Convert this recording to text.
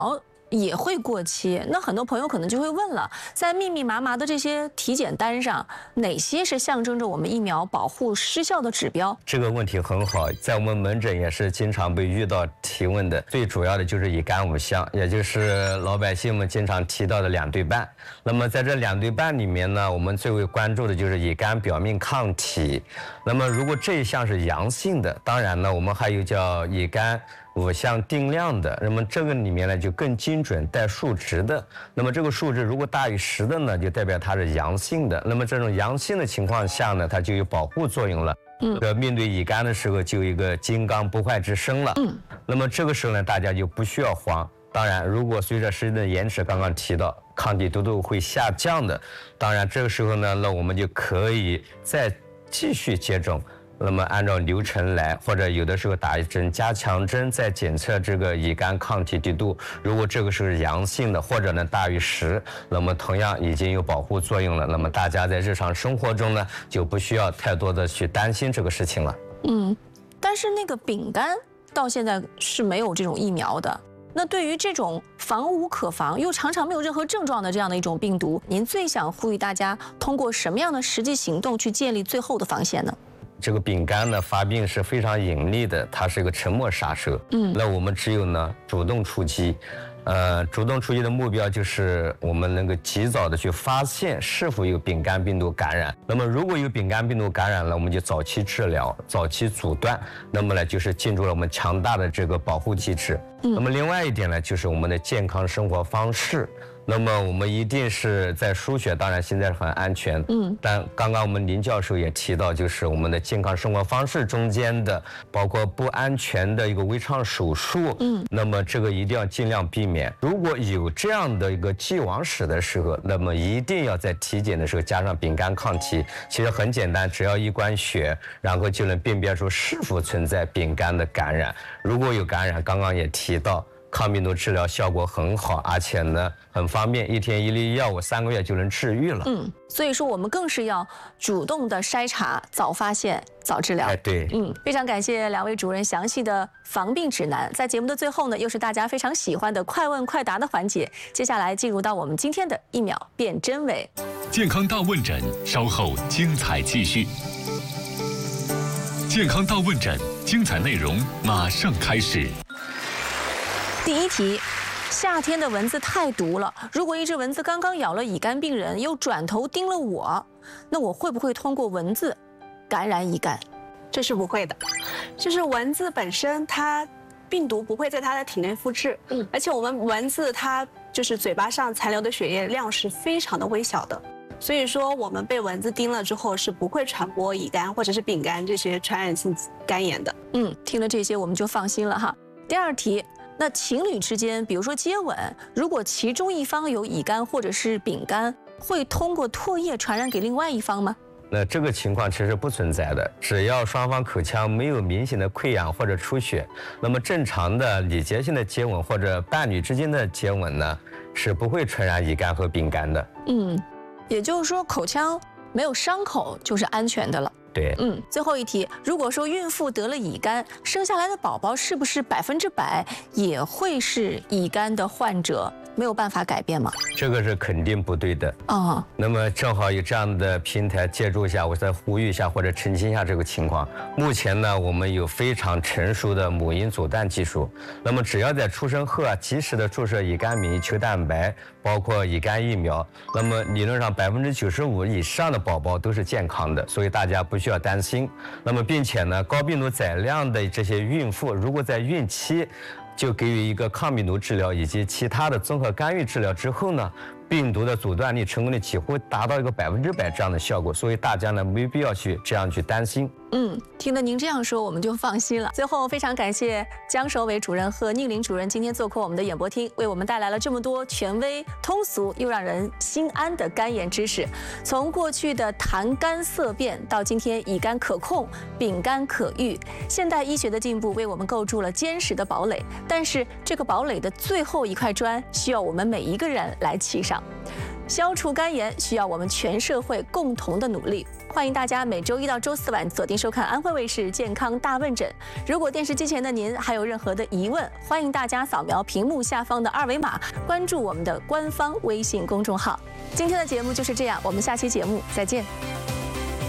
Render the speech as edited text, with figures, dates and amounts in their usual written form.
也会过期，那很多朋友可能就会问了，在密密麻麻的这些体检单上，哪些是象征着我们疫苗保护失效的指标？ 这个问题很好，在我们门诊也是经常被遇到提问的。最主要的就是乙肝5项，也就是老百姓们经常提到的2对半。那么在这2对半里面呢，我们最为关注的就是乙肝表面抗体。那么如果这一项是阳性的，当然呢，我们还有叫乙肝5项定量的，那么这个里面呢就更精准带数值的，那么这个数值如果大于10的呢，就代表它是阳性的。那么这种阳性的情况下呢，它就有保护作用了。面对乙肝的时候就有一个金刚不坏之身了。那么这个时候呢，大家就不需要慌。当然，如果随着时间的延迟，刚刚提到抗体浓度会下降的，当然这个时候呢，那我们就可以再继续接种。那么按照流程来，或者有的时候打一针加强针，再检测这个乙肝抗体浓度。如果这个是阳性的，或者呢大于10，那么同样已经有保护作用了。那么大家在日常生活中呢，就不需要太多的去担心这个事情了。 但是那个丙肝到现在是没有这种疫苗的。那对于这种防无可防又常常没有任何症状的这样的一种病毒，您最想呼吁大家通过什么样的实际行动去建立最后的防线呢？ 这个丙肝呢发病是非常隐匿的，它是一个沉默杀手。那我们只有呢主动出击。主动出击的目标就是我们能够及早的去发现是否有丙肝病毒感染。那么如果有丙肝病毒感染了，我们就早期治疗，早期阻断。那么呢，就是进入了我们强大的这个保护机制。那么另外一点呢，就是我们的健康生活方式。那么我们一定是在输血，当然现在很安全。但刚刚我们林教授也提到，就是我们的健康生活方式中间的，包括不安全的一个微创手术。那么这个一定要尽量避免。如果有这样的一个既往史的时候，那么一定要在体检的时候加上丙肝抗体。其实很简单，只要一管血，然后就能辨别出是否存在丙肝的感染。如果有感染，刚刚也提到。抗病毒治疗效果很好，而且呢很方便，1天1粒药物，3个月就能治愈了。 所以说我们更是要主动的筛查，早发现，早治疗。 对。 非常感谢2位主任详细的防病指南。在节目的最后呢，又是大家非常喜欢的快问快答的环节。接下来进入到我们今天的1秒辨真伪。 健康大问诊，稍后精彩继续。健康大问诊，精彩内容马上开始。 第1题，夏天的蚊子太毒了，如果一只蚊子刚刚咬了乙肝病人，又转头叮了我，那我会不会通过蚊子感染乙肝？ 这是不会的，就是蚊子本身它病毒不会在它的体内复制，而且我们蚊子它就是嘴巴上残留的血液量是非常的微小的，所以说我们被蚊子叮了之后是不会传播乙肝或者是丙肝这些传染性肝炎的。 听了这些我们就放心了哈。第2题。那情侣之间，比如说接吻，如果其中一方有乙肝或者是丙肝，会通过唾液传染给另外一方吗？ 那这个情况其实不存在的，只要双方口腔没有明显的溃疡或者出血，那么正常的礼节性的接吻或者伴侣之间的接吻呢，是不会传染乙肝和丙肝的。 也就是说口腔没有伤口就是安全的了。 对。 最后1题，如果说孕妇得了乙肝，生下来的宝宝是不是100%也会是乙肝的患者？没有办法改变吗？ 这个是肯定不对的。那么正好有这样的平台借助一下，我再呼吁一下或者澄清一下这个情况。目前呢，我们有非常成熟的母婴阻断技术，那么只要在出生后及时的注射乙肝免疫球蛋白，包括乙肝疫苗，那么理论上95%以上的宝宝都是健康的，所以大家不需要担心。那么并且呢，高病毒载量的这些孕妇，如果在孕期就给予一个抗病毒治疗以及其他的综合干预治疗之后呢，病毒的阻断率、成功率几乎达到一个100%这样的效果，所以大家呢没必要去这样去担心。 听了您这样说，我们就放心了。最后非常感谢江守伟主任和宁林主任今天做客我们的演播厅，为我们带来了这么多权威、通俗又让人心安的肝炎知识。从过去的谈肝色变，到今天乙肝可控、丙肝可预，现代医学的进步为我们构筑了坚实的堡垒。但是这个堡垒的最后一块砖，需要我们每一个人来砌上。消除肝炎需要我们全社会共同的努力。 欢迎大家每周1到周4晚锁定收看安徽卫视健康大问诊。如果电视机前的您还有任何的疑问，欢迎大家扫描屏幕下方的2维码，关注我们的官方微信公众号。今天的节目就是这样，我们下期节目再见。